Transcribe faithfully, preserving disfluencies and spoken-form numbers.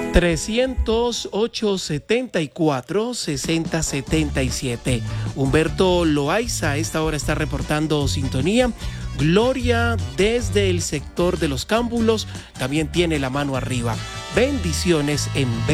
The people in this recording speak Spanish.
trescientos ocho, setenta y cuatro, sesenta setenta y siete. Humberto Loaiza a esta hora está reportando sintonía. Gloria desde el sector de los Cámbulos también tiene la mano arriba. Bendiciones en